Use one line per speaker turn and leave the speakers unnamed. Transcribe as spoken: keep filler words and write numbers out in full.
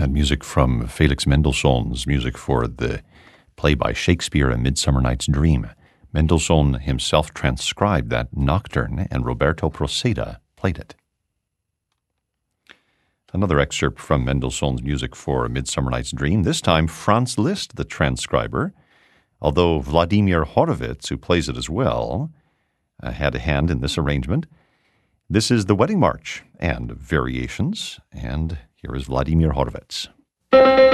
had music from Felix Mendelssohn's music for the play by Shakespeare, A Midsummer Night's Dream. Mendelssohn himself transcribed that nocturne, and Roberto Proceda played it. Another excerpt from Mendelssohn's music for A Midsummer Night's Dream, this time Franz Liszt, the transcriber, although Vladimir Horowitz, who plays it as well, uh, had a hand in this arrangement. This is the Wedding March and variations, and here is Vladimir Horowitz.